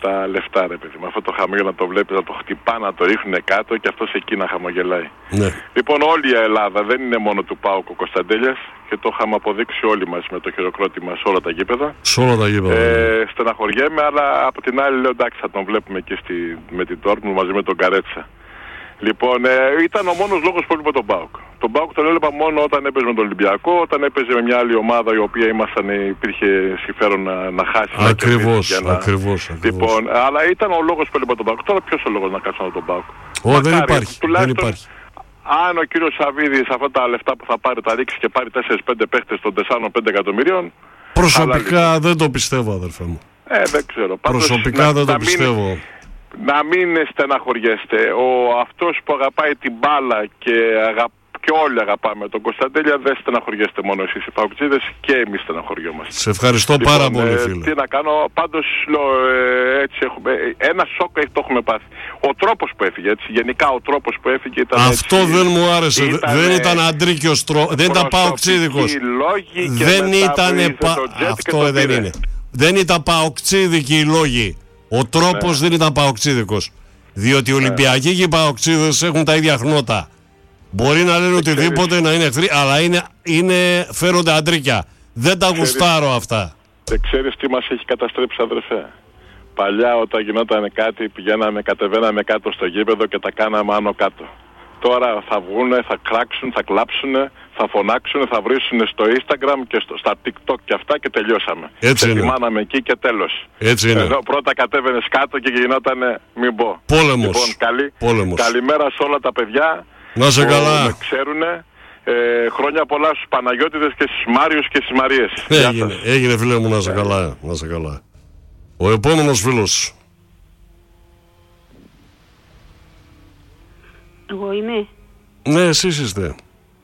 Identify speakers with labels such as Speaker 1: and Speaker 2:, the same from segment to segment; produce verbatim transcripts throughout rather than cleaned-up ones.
Speaker 1: τα λεφτά, ρε παιδί. Με αυτό το χαμόγελο να το βλέπεις, να το χτυπά, να το ρίχνουν κάτω και αυτός εκεί να χαμογελάει.
Speaker 2: Ναι.
Speaker 1: Λοιπόν, όλη η Ελλάδα δεν είναι μόνο του ΠΑΟΚ ο Κωνσταντέλιας και το είχαμε αποδείξει όλοι μας με το χειροκρότημα σε όλα τα γήπεδα.
Speaker 2: Σε όλα τα γήπεδα.
Speaker 1: Ε, στεναχωριέμαι, αλλά από την άλλη λέω εντάξει, θα τον βλέπουμε και στη, με την Dortmund μαζί με τον Καρέτσα. Λοιπόν, ε, ήταν ο μόνος λόγος που έβλεπα τον ΠΑΟΚ. Τον ΠΑΟΚ τον έβλεπα μόνο όταν έπαιζε με τον Ολυμπιακό, όταν έπαιζε με μια άλλη ομάδα η οποία ήμασταν, υπήρχε συμφέρον να, να χάσει.
Speaker 2: Ακριβώς,
Speaker 1: να να...
Speaker 2: ακριβώς, ακριβώς.
Speaker 1: Λοιπόν, αλλά ήταν ο λόγος που έβλεπα τον ΠΑΟΚ. Τώρα ποιος ο λόγος να κάτσω να τον ΠΑΟΚ?
Speaker 2: Ω, δεν υπάρχει, δεν υπάρχει.
Speaker 1: Αν ο κύριος Σαββίδης αυτά τα λεφτά που θα πάρει τα ρίξει και πάρει τέσσερα πέντε παίχτες των τεσσάρων πέντε εκατομμυρίων.
Speaker 2: Προσωπικά δεν το πιστεύω, αδερφέ μου.
Speaker 1: Ε, δεν ξέρω.
Speaker 2: Προσωπικά
Speaker 1: να,
Speaker 2: δεν το
Speaker 1: να
Speaker 2: πιστεύω.
Speaker 1: Μην, να μην στεναχωριέστε. Ο αυτός που αγαπάει την μπάλα και, αγα, και όλοι αγαπάμε τον Κωνσταντέλια, δεν στεναχωριέστε μόνο εσείς οι Παοκτζίδες, και εμείς στεναχωριόμαστε.
Speaker 2: Σε ευχαριστώ
Speaker 1: λοιπόν,
Speaker 2: πάρα πολύ,
Speaker 1: ε,
Speaker 2: φίλε.
Speaker 1: Τι να κάνω, πάντως ε, έτσι έχουμε, ένα σοκ το έχουμε πάθει. Ο τρόπος που έφυγε, έτσι, γενικά ο τρόπος που έφυγε ήταν
Speaker 2: αυτό
Speaker 1: έτσι,
Speaker 2: δεν μου άρεσε.
Speaker 1: ήταν,
Speaker 2: δεν ήταν αντρίκιος τρόπος, δεν ήταν παοξίδικος. Δεν ήταν πα... Αυτό δεν είναι. Δεν ήταν παοξίδικοι οι λόγοι. Ο τρόπος ναι. δεν ήταν παοξίδικος. Διότι οι Ολυμπιακοί ναι. και οι παοξίδες έχουν τα ίδια χνότα. Μπορεί να λένε οτιδήποτε, ξέρεις, να είναι εχθροί, αλλά είναι, είναι, φέρονται αντρίκια. Δεν τα ξέρεις, γουστάρω αυτά.
Speaker 1: Δεν ξέρεις τι μας έχει καταστρέψει, αδερφέ? Παλιά όταν γινόταν κάτι πηγαίναμε, κατεβαίναμε κάτω στο γήπεδο και τα κάναμε άνω κάτω. Τώρα θα βγούνε, θα κράξουν, θα κλάψουνε, θα φωνάξουν, θα βρίσουν στο Instagram και στο, στα TikTok και αυτά και τελειώσαμε.
Speaker 2: Έτσι
Speaker 1: και
Speaker 2: είναι.
Speaker 1: θυμάναμε εκεί και τέλος.
Speaker 2: Έτσι είναι.
Speaker 1: Εδώ πρώτα κατέβαινες κάτω και γινότανε, μην πω.
Speaker 2: Πόλεμος.
Speaker 1: Λοιπόν, καλή,
Speaker 2: Πόλεμος.
Speaker 1: καλημέρα σε όλα τα παιδιά.
Speaker 2: Να σε καλά.
Speaker 1: Με ξέρουνε. Ε, χρόνια πολλά στους Παναγιώτιδες και στους Μάριους και στις Μαρίες.
Speaker 2: Έγινε, έγινε φίλε μου, να σε καλά. Να σε καλά. Ο επόμενος φίλος.
Speaker 3: Εγώ είμαι.
Speaker 2: Ναι, εσείς είστε.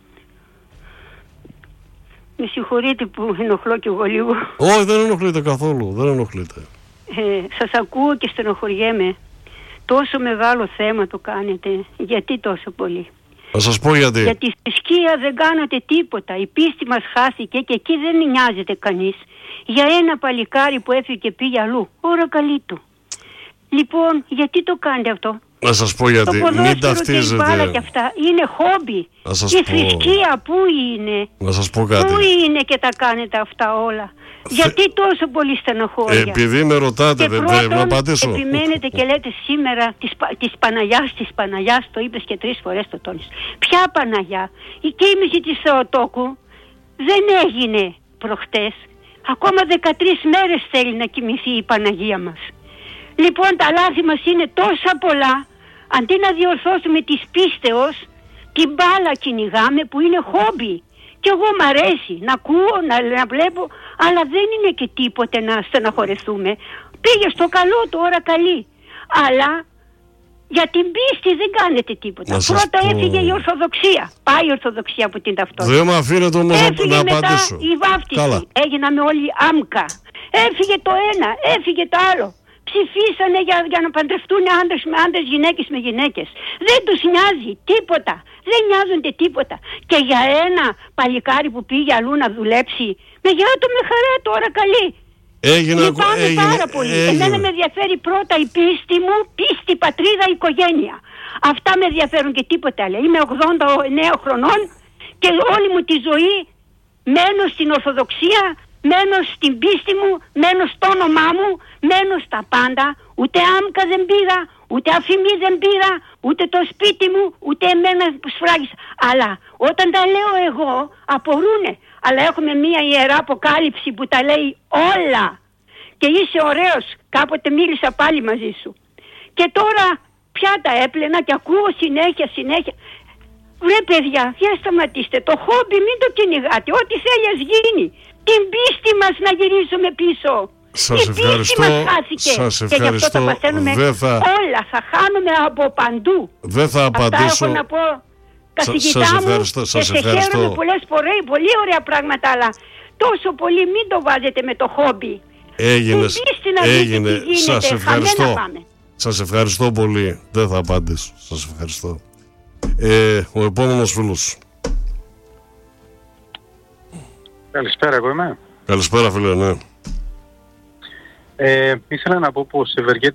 Speaker 3: Με συγχωρείτε που ενοχλώ κι εγώ λίγο.
Speaker 2: Όχι, δεν ενοχλείτε καθόλου, δεν ενοχλείτε.
Speaker 3: Ε, σας ακούω και στενοχωριέμαι. Τόσο μεγάλο θέμα το κάνετε. Γιατί τόσο πολύ?
Speaker 2: Θα σας πω γιατί.
Speaker 3: Γιατί στη σκία δεν κάνατε τίποτα. Η πίστη μας χάθηκε και εκεί δεν νοιάζεται κανείς. Για ένα παλικάρι που έφυγε και πήγε αλλού. Ωρα καλή του. Λοιπόν, γιατί το κάνετε αυτό?
Speaker 2: Να σας πω γιατί.
Speaker 3: Το
Speaker 2: μην ταυτίζετε.
Speaker 3: Και η και αυτά είναι χόμπι.
Speaker 2: Να σας
Speaker 3: η
Speaker 2: πω.
Speaker 3: θρησκεία πού είναι?
Speaker 2: Να σας πω κάτι.
Speaker 3: Πού είναι και τα κάνετε αυτά όλα? Θε... Γιατί τόσο πολύ στενοχώρια?
Speaker 2: Επειδή με ρωτάτε, δεν πρέπει να απαντήσω.
Speaker 3: Επιμένετε και λέτε σήμερα της, της Παναγιάς, της Παναγιάς, το είπες και τρεις φορές το τόνισες. Ποια Παναγιά? Η κοίμηση της Θεοτόκου δεν έγινε προχτές. Ακόμα δεκατρείς μέρες θέλει να κοιμηθεί η Παναγία μας. Λοιπόν, τα λάθη μας είναι τόσα πολλά. Αντί να διορθώσουμε της πίστεως, την μπάλα κυνηγάμε που είναι χόμπι. Και εγώ μ' αρέσει να ακούω, να, να βλέπω, αλλά δεν είναι και τίποτε να στεναχωρεθούμε. Πήγε στο καλό του, ώρα καλή. Αλλά για την πίστη δεν κάνετε τίποτα. Πρώτα πω... έφυγε η Ορθοδοξία. Πάει η Ορθοδοξία από την ταυτότητα.
Speaker 2: Δεν με αφήνετε όμως
Speaker 3: έφυγε
Speaker 2: να
Speaker 3: μετά
Speaker 2: απαντήσω.
Speaker 3: Η βάφτιση. Έγιναμε όλοι άμκα. Έφυγε το ένα, έφυγε το άλλο. Ψηφίσανε για, για να παντρευτούν άντρες με άντρες, γυναίκες με γυναίκες. Δεν τους νοιάζει τίποτα. Δεν νοιάζονται τίποτα. Και για ένα παλικάρι που πήγε αλλού να δουλέψει, με γεια του με χαρά τώρα καλή.
Speaker 2: Έγινε,
Speaker 3: Λυπάμαι
Speaker 2: έγινε,
Speaker 3: πάρα πολύ.
Speaker 2: έγινε.
Speaker 3: Εμένα με ενδιαφέρει πρώτα η πίστη μου, πίστη, πατρίδα, οικογένεια. Αυτά με ενδιαφέρουν και τίποτα άλλο. Είμαι ογδόντα εννέα χρονών και όλη μου τη ζωή μένω στην Ορθοδοξία, μένω στην πίστη μου, μένω στο όνομά μου, μένω στα πάντα. Ούτε άμκα δεν πήρα, ούτε αφημί δεν πήρα, ούτε το σπίτι μου, ούτε εμένα που σφράγισα. Αλλά όταν τα λέω εγώ απορούνε. Αλλά έχουμε μία ιερά αποκάλυψη που τα λέει όλα. Και είσαι ωραίος. Κάποτε μίλησα πάλι μαζί σου. Και τώρα πια τα έπλαινα και ακούω συνέχεια συνέχεια. Βρε παιδιά, για σταματήστε. Το χόμπι μην το κυνηγάτε. Ό,τι θέλει ας γίνει. Την πίστη μας να γυρίσουμε πίσω.
Speaker 2: Σας
Speaker 3: η
Speaker 2: ευχαριστώ.
Speaker 3: πίστη μας χάθηκε.
Speaker 2: Σας ευχαριστώ.
Speaker 3: Και γι' αυτό τα παθαίνουμε
Speaker 2: θα...
Speaker 3: όλα. Θα χάνουμε από παντού.
Speaker 2: Δεν θα απαντήσω.
Speaker 3: Αυτά έχω να πω. Καθηγητά
Speaker 2: σας
Speaker 3: μου
Speaker 2: ευχαριστώ,
Speaker 3: και
Speaker 2: σας
Speaker 3: σε
Speaker 2: ευχαριστώ.
Speaker 3: χαίρομαι πολλές φορές, πολύ ωραία πράγματα, αλλά τόσο πολύ μην το βάζετε με το χόμπι.
Speaker 2: Έγινε, έγινε.
Speaker 3: Γίνεται,
Speaker 2: σας ευχαριστώ.
Speaker 3: Πάμε.
Speaker 2: Σας ευχαριστώ πολύ. Δεν θα απαντήσω. Σας ευχαριστώ. Ε, ο επόμενος φίλος.
Speaker 4: Καλησπέρα, εγώ είμαι.
Speaker 2: Καλησπέρα φίλε, ναι.
Speaker 4: Ε, ήθελα να πω πως ευεργέτης